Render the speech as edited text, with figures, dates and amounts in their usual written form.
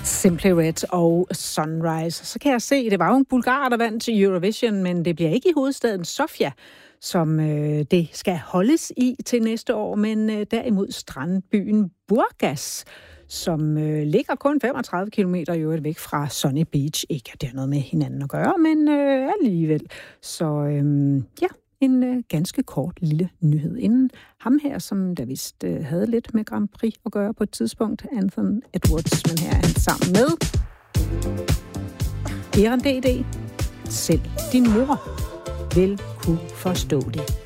Simply Red og Sunrise. Så kan jeg se, det var jo en bulgarer, der vandt til Eurovision, men det bliver ikke i hovedstaden Sofia, som det skal holdes i til næste år, men derimod strandbyen Burgas, som ligger kun 35 km væk fra Sunny Beach. Ikke at det har noget med hinanden at gøre, men alligevel. Så ja, en ganske kort lille nyhed inden ham her, som der vist havde lidt med Grand Prix at gøre på et tidspunkt, Anthony Edwards, men her er han sammen med Eren D.D. Selv din mor vil kunne forstå det.